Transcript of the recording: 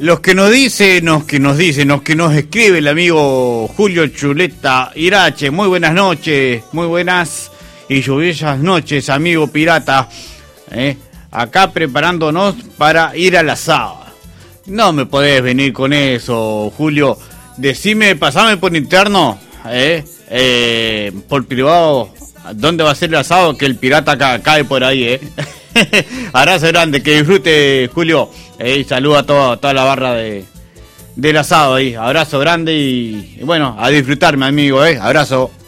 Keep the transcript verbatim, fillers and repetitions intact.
Los que nos dicen, los que nos dicen, los que nos escribe el amigo Julio Chuleta Irache. Muy buenas noches, muy buenas y lluviosas noches, amigo pirata. ¿Eh? Acá preparándonos para ir al asado. No me podés venir con eso, Julio. Decime, pasame por interno, ¿eh? Eh, por privado, ¿dónde va a ser el asado? Que el pirata ca- cae por ahí, ¿eh? Abrazo grande, que disfrute, Julio. Eh, y saluda a toda, toda la barra de del asado ahí. Abrazo grande y, y bueno, a disfrutarme, amigo, ¿eh? Abrazo.